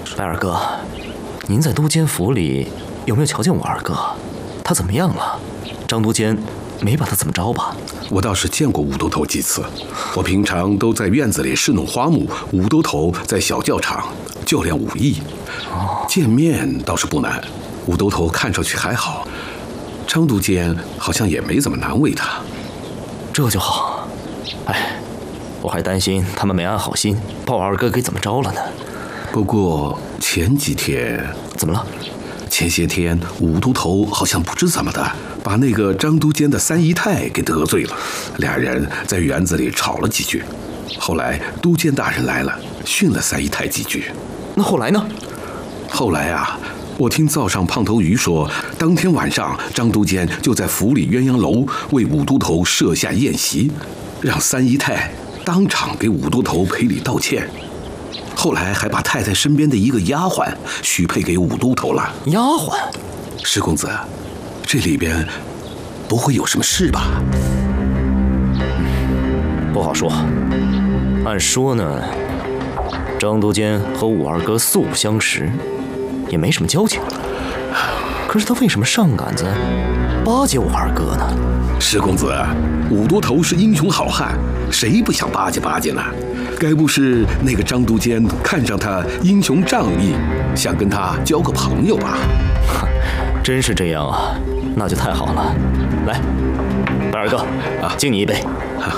白二哥，您在都监府里有没有瞧见我二哥？他怎么样了？张都监没把他怎么着吧？ 我倒是见过武都头几次，我平常都在院子里侍弄花木，武都头在小教场就练武艺。见面倒是不难，武都头看上去还好，张都监好像也没怎么难为他。 这就好。哎，我还担心他们没安好心，把我二哥给怎么着了呢？ 不过前几天怎么了？ 前些天武都头好像不知怎么的，把那个张都监的三姨太给得罪了，俩人在园子里吵了几句。后来都监大人来了，训了三姨太几句。 那后来呢？ 后来啊，我听灶上胖头鱼说，当天晚上张都监就在府里鸳鸯楼为武都头设下宴席，让三姨太当场给武都头赔礼道歉。后来还把太太身边的一个丫鬟许配给武都头了。 丫鬟？ 石公子，这里边不会有什么事吧？ 不好说。按说呢，张都监和武二哥素不相识，也没什么交情。可是他为什么上杆子巴结我二哥呢？ 石公子，武都头是英雄好汉，谁不想巴结巴结呢？该不是那个张都监看上他英雄仗义，想跟他交个朋友吧？ 真是这样啊，那就太好了。来，白二哥，敬你一杯。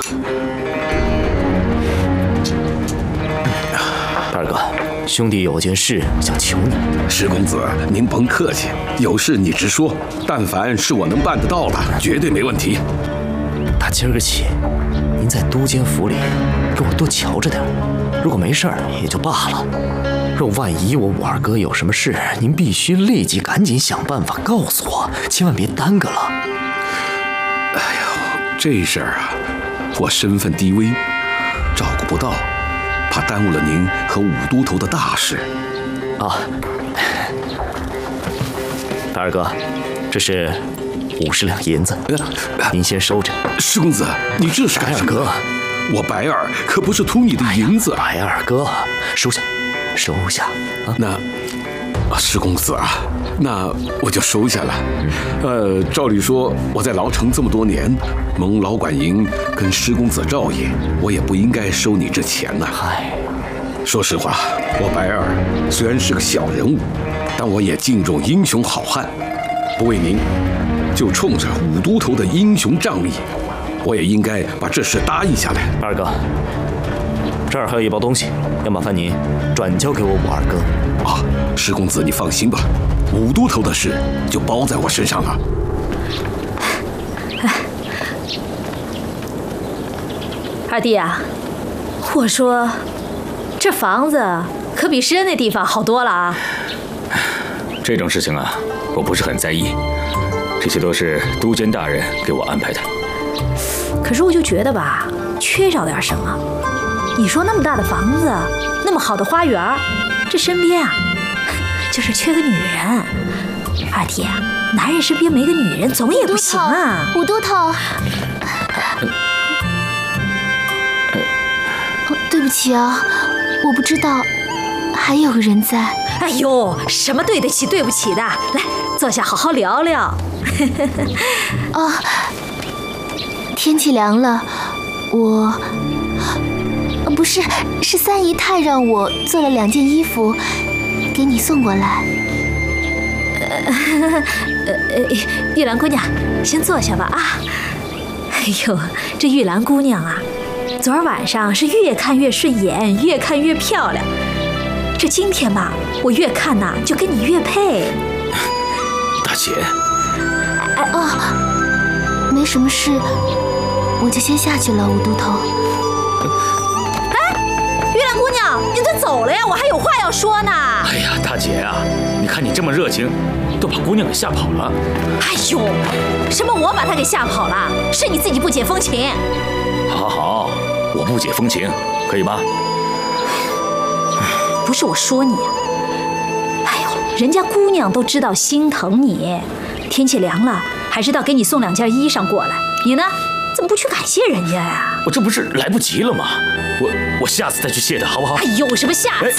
白二哥，兄弟有件事想求你。 石公子，您甭客气，有事你直说，但凡是我能办得到的，绝对没问题。 打今儿个起，您在都监府里给我多瞧着点，如果没事儿也就罢了，若万一我武二哥有什么事，您必须立即赶紧想办法告诉我，千万别耽搁了。 哎呦，这事儿啊，我身份低微，照顾不到，怕耽误了您和武都头的大事。 啊，白二哥，这是50两银子，您先收着。 石公子，你这是干什么？ 白二哥， 我白儿可不是图你的银子。 白二哥，收下，收下。啊， 那，石公子啊，那我就收下了。照理说我在牢城这么多年，蒙老管营跟石公子照应，我也不应该收你这钱呐。 嗨， 说实话，我白儿虽然是个小人物，但我也敬重英雄好汉。不为您，就冲着武都头的英雄仗义，我也应该把这事答应下来。 二哥，这儿还有一包东西，要麻烦您转交给我武二哥。 啊，石公子你放心吧，武都头的事就包在我身上了。 二弟啊，我说这房子可比诗恩那地方好多了啊。 这种事情啊，我不是很在意，这些都是都监大人给我安排的。 可是我就觉得吧，缺少点什么。你说那么大的房子，那么好的花园，这身边啊，就是缺个女人。二弟啊，男人身边没个女人总也不行啊。 武都头，对不起啊，我不知道还有个人在。 哎呦，什么对得起对不起的，来坐下好好聊聊。 啊，天气凉了，我不是三姨太让我做了2件衣服给你送过来。 玉兰姑娘，先坐下吧啊。哎呦，这玉兰姑娘啊，昨儿晚上是越看越顺眼，越看越漂亮。这今天吧，我越看呐，就跟你越配。 大姐， 没什么事，我就先下去了，武都头。 玉兰姑娘，你怎么走了呀？我还有话要说呢。 哎呀，大姐啊，你看你这么热情，都把姑娘给吓跑了。 哎呦，什么我把她给吓跑了？是你自己不解风情。 好好好，我不解风情，可以吗？ 不是我说你，哎呦，人家姑娘都知道心疼你，天气凉了，还知道给你送2件衣裳过来。你呢，怎么不去感谢人家呀？ 我这不是来不及了吗？我下次再去谢她，好不好？ 哎，有什么下次？